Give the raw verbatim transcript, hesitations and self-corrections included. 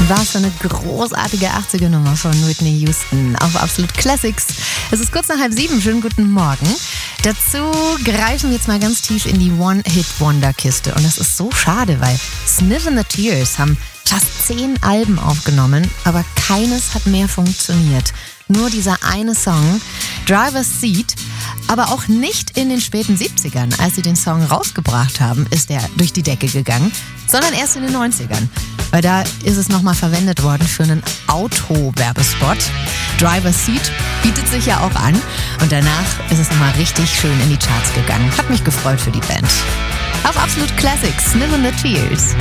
Was für eine großartige achtziger-Nummer von Whitney Houston auf Absolut Classics. Es ist kurz nach halb sieben. Schönen guten Morgen. Dazu greifen wir jetzt mal ganz tief in die One-Hit-Wonder-Kiste. Und das ist so schade, weil Sniff and the Tears haben fast zehn Alben aufgenommen, aber keines hat mehr funktioniert. Nur dieser eine Song, Driver's Seat, aber auch nicht in den späten siebzigern, als sie den Song rausgebracht haben, ist der durch die Decke gegangen, sondern erst in den neunzigern. Weil da ist es nochmal verwendet worden für einen Auto-Werbespot. Driver's Seat bietet sich ja auch an und danach ist es nochmal richtig schön in die Charts gegangen. Hat mich gefreut für die Band. Auf Absolut Classics, Sniff and the Tears.